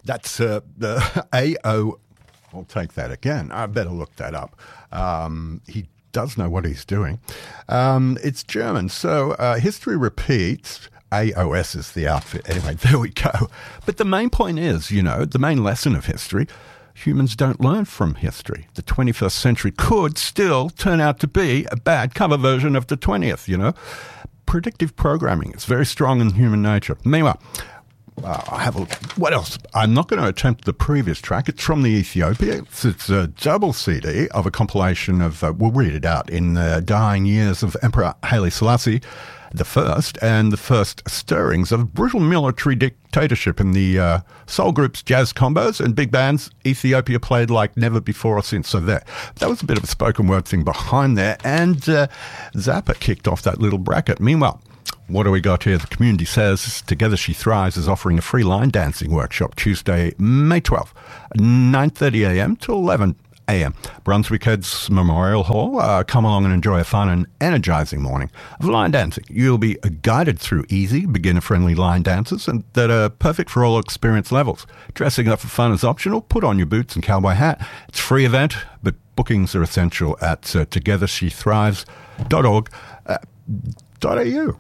That's the AO. I'll take that again. I better look that up. He does know what he's doing. It's German. So history repeats. AOS is the outfit. Anyway, there we go. But the main point is, the main lesson of history, humans don't learn from history. The 21st century could still turn out to be a bad cover version of the 20th, Predictive programming is very strong in human nature. Meanwhile, what else? I'm not going to attempt the previous track. It's from the Ethiopia. It's a double CD of a compilation of, we'll read it out, in the dying years of Emperor Haile Selassie the First, and the first stirrings of brutal military dictatorship in the soul groups, jazz combos, and big bands. Ethiopia played like never before or since. So that was a bit of a spoken word thing behind there, and Zappa kicked off that little bracket. Meanwhile, what do we got here? The community says Together She Thrives is offering a free line dancing workshop Tuesday, May 12th, 9:30 a.m. to 11 a.m. Brunswick Heads Memorial Hall. Come along and enjoy a fun and energizing morning of line dancing. You'll be guided through easy, beginner-friendly line dances and that are perfect for all experience levels. Dressing up for fun is optional. Put on your boots and cowboy hat. It's a free event, but bookings are essential at togethershethrives.org. .au.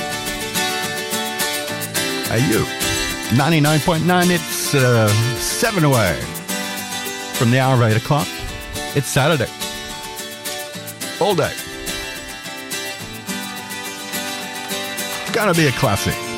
99.9, it's 7 away from the hour of 8 o'clock. It's Saturday. All day. Gonna be a classic.